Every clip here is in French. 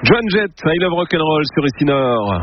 Joan Jett, I Love Rock'n'Roll sur ici Nord.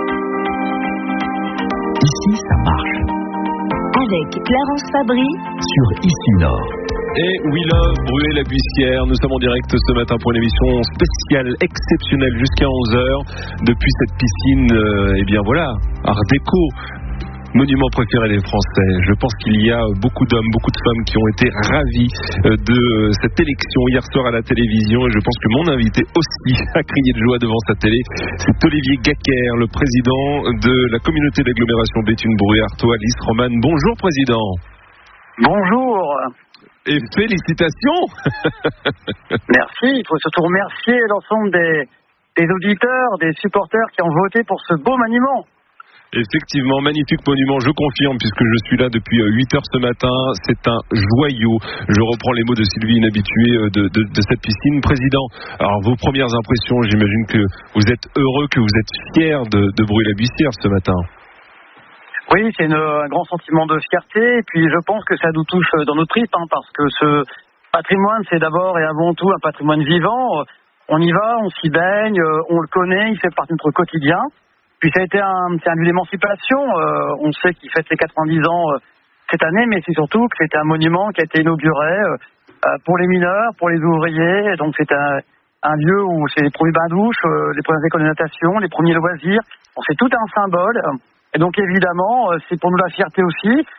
Ici, ça marche. Avec Clarence Fabry Sur ici Nord. Et We Love Bruay-la-Buissière. Nous sommes en direct ce matin pour une émission spéciale, exceptionnelle, jusqu'à 11h. Depuis cette piscine, Art déco. Monument préféré des Français. Je pense qu'il y a beaucoup d'hommes, beaucoup de femmes qui ont été ravis de cette élection hier soir à la télévision, et je pense que mon invité aussi a crié de joie devant sa télé. C'est Olivier Gacquer, le président de la communauté d'agglomération Béthune-Bruay-Artois-Lys Romane. Bonjour président. Bonjour. Et félicitations. Merci. Il faut surtout remercier l'ensemble des auditeurs, des supporters qui ont voté pour ce beau monument. Effectivement, magnifique monument, je confirme, puisque je suis là depuis 8h ce matin. C'est un joyau. Je reprends les mots de Sylvie, une habituée de cette piscine. Président, alors vos premières impressions, j'imagine que vous êtes heureux, que vous êtes fier de Bruay-la-Buissière ce matin. Oui, c'est un grand sentiment de fierté, et puis je pense que ça nous touche dans nos tripes, parce que ce patrimoine, c'est d'abord et avant tout un patrimoine vivant. On y va, on s'y baigne, on le connaît, il fait partie de notre quotidien. Puis ça a été un lieu d'émancipation. On sait qu'il fête les 90 ans cette année, mais c'est surtout que c'était un monument qui a été inauguré pour les mineurs, pour les ouvriers. Donc c'est un lieu où c'est les premiers bains-douches, les premières écoles de natation, les premiers loisirs. Bon, c'est tout un symbole. Et donc évidemment, c'est pour nous la fierté aussi.